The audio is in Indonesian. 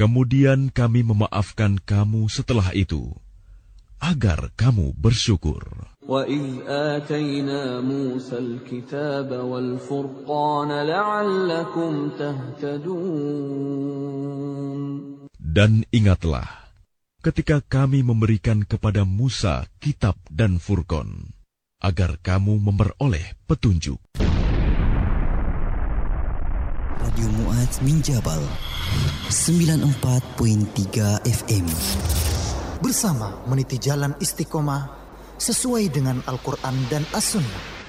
Kemudian kami memaafkan kamu setelah itu, agar kamu bersyukur. وَإِذْ آتَيْنَا مُوسَى الْكِتَابَ وَالْفُرْقَانَ لَعَلَّكُمْ تَهْتَدُونَ. Dan ingatlah, ketika kami memberikan kepada Musa kitab dan Furqan, agar kamu memperoleh petunjuk. Radio Mu'adz min Jabal 94.3 FM. Bersama meniti jalan istiqomah sesuai dengan Al-Quran dan As-Sunnah.